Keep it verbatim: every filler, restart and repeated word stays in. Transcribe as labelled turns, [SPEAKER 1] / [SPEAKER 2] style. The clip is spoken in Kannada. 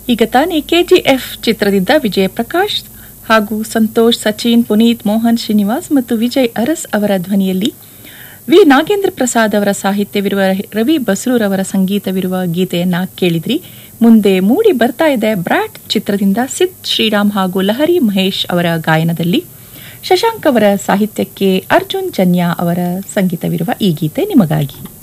[SPEAKER 1] ಈಗ ತಾನೇ ಕೆಜಿಎಫ್ ಚಿತ್ರದಿಂದ ವಿಜಯ ಪ್ರಕಾಶ್ ಹಾಗೂ ಸಂತೋಷ್, ಸಚಿನ್, ಪುನೀತ್, ಮೋಹನ್, ಶ್ರೀನಿವಾಸ್ ಮತ್ತು ವಿಜಯ್ ಅರಸ್ ಅವರ ಧ್ವನಿಯಲ್ಲಿ ವಿ ನಾಗೇಂದ್ರ ಪ್ರಸಾದ್ ಅವರ ಸಾಹಿತ್ಯವಿರುವ ರವಿ ಬಸ್ರೂರ್ ಅವರ ಸಂಗೀತವಿರುವ ಗೀತೆಯನ್ನ ಕೇಳಿದ್ರಿ. ಮುಂದೆ ಮೂಡಿ ಬರ್ತಾ ಇದೆ ಬ್ರಾಟ್ ಚಿತ್ರದಿಂದ ಸಿದ್ ಶ್ರೀರಾಮ್ ಹಾಗೂ ಲಹರಿ ಮಹೇಶ್ ಅವರ ಗಾಯನದಲ್ಲಿ ಶಶಾಂಕ್ ಅವರ ಸಾಹಿತ್ಯಕ್ಕೆ ಅರ್ಜುನ್ ಜನ್ಯಾ ಅವರ ಸಂಗೀತವಿರುವ ಈ ಗೀತೆ ನಿಮಗಾಗಿ.